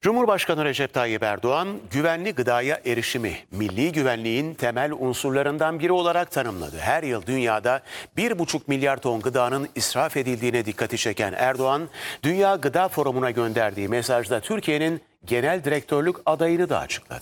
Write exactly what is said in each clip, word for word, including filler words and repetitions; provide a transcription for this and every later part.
Cumhurbaşkanı Recep Tayyip Erdoğan, güvenli gıdaya erişimi milli güvenliğin temel unsurlarından biri olarak tanımladı. Her yıl dünyada bir buçuk milyar ton gıdanın israf edildiğine dikkati çeken Erdoğan, Dünya Gıda Forumu'na gönderdiği mesajda Türkiye'nin genel direktörlük adayını da açıkladı.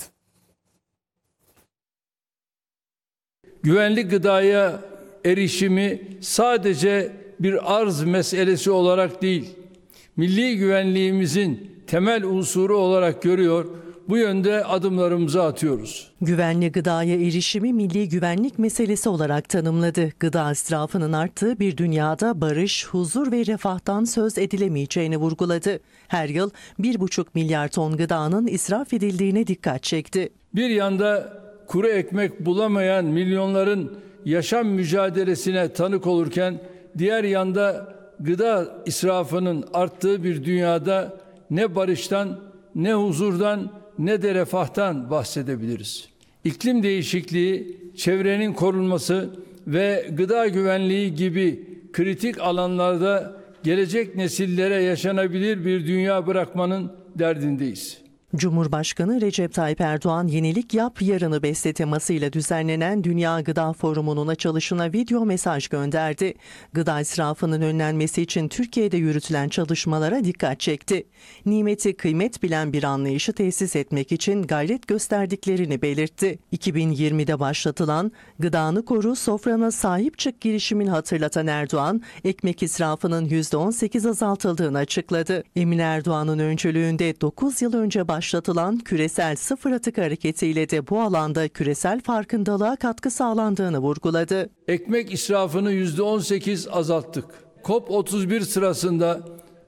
Güvenli gıdaya erişimi sadece bir arz meselesi olarak değil, milli güvenliğimizin temel unsuru olarak görüyor, bu yönde adımlarımızı atıyoruz. Güvenli gıdaya erişimi milli güvenlik meselesi olarak tanımladı. Gıda israfının arttığı bir dünyada barış, huzur ve refahtan söz edilemeyeceğini vurguladı. Her yıl bir buçuk milyar ton gıdanın israf edildiğine dikkat çekti. Bir yanda kuru ekmek bulamayan milyonların yaşam mücadelesine tanık olurken, diğer yanda gıda israfının arttığı bir dünyada ne barıştan, ne huzurdan, ne de refahtan bahsedebiliriz. İklim değişikliği, çevrenin korunması ve gıda güvenliği gibi kritik alanlarda gelecek nesillere yaşanabilir bir dünya bırakmanın derdindeyiz. Cumhurbaşkanı Recep Tayyip Erdoğan, "Yenilik Yap, Yarını Besle" temasıyla düzenlenen Dünya Gıda Forumu'nun açılışına video mesaj gönderdi. Gıda israfının önlenmesi için Türkiye'de yürütülen çalışmalara dikkat çekti. Nimeti kıymet bilen bir anlayışı tesis etmek için gayret gösterdiklerini belirtti. iki bin yirmide başlatılan "Gıdanı Koru, Sofrana Sahip Çık" girişimini hatırlatan Erdoğan, ekmek israfının yüzde on sekiz azaltıldığını açıkladı. Emin Erdoğan'ın öncülüğünde dokuz yıl önce başlatılan başlatılan küresel sıfır atık hareketiyle de bu alanda küresel farkındalığa katkı sağlandığını vurguladı. Ekmek israfını yüzde on sekiz azalttık. COP otuz bir sırasında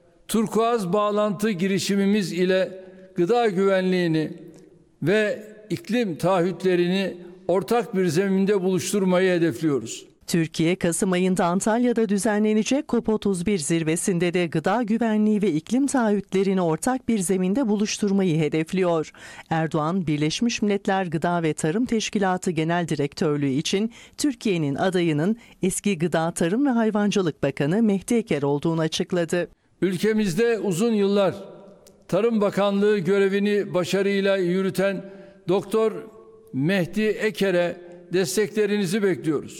turkuaz bağlantı girişimimiz ile gıda güvenliğini ve iklim taahhütlerini ortak bir zeminde buluşturmayı hedefliyoruz. Türkiye, Kasım ayında Antalya'da düzenlenecek COP otuz bir zirvesinde de gıda güvenliği ve iklim taahhütlerini ortak bir zeminde buluşturmayı hedefliyor. Erdoğan, Birleşmiş Milletler Gıda ve Tarım Teşkilatı Genel Direktörlüğü için Türkiye'nin adayının eski Gıda, Tarım ve Hayvancılık Bakanı Mehdi Eker olduğunu açıkladı. Ülkemizde uzun yıllar Tarım Bakanlığı görevini başarıyla yürüten Doktor Mehdi Eker'e desteklerinizi bekliyoruz.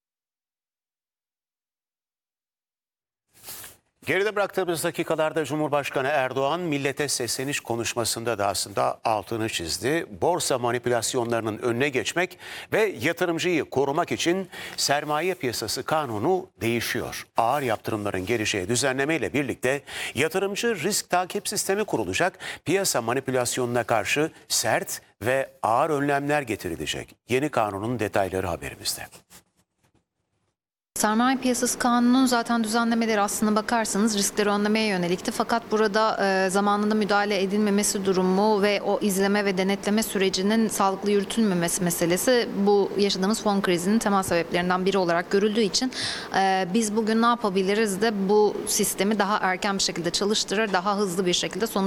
Geride bıraktığımız dakikalarda Cumhurbaşkanı Erdoğan millete sesleniş konuşmasında da aslında altını çizdi. Borsa manipülasyonlarının önüne geçmek ve yatırımcıyı korumak için sermaye piyasası kanunu değişiyor. Ağır yaptırımların geleceği düzenlemeyle birlikte yatırımcı risk takip sistemi kurulacak. Piyasa manipülasyonuna karşı sert ve ağır önlemler getirilecek. Yeni kanunun detayları haberimizde. Sermaye Piyasası Kanunu'nun zaten düzenlemeleri aslına bakarsanız riskleri önlemeye yönelikti. Fakat burada e, zamanında müdahale edilmemesi durumu ve o izleme ve denetleme sürecinin sağlıklı yürütülmemesi meselesi bu yaşadığımız fon krizinin temel sebeplerinden biri olarak görüldüğü için e, biz bugün ne yapabiliriz de bu sistemi daha erken bir şekilde çalıştırır, daha hızlı bir şekilde sonuç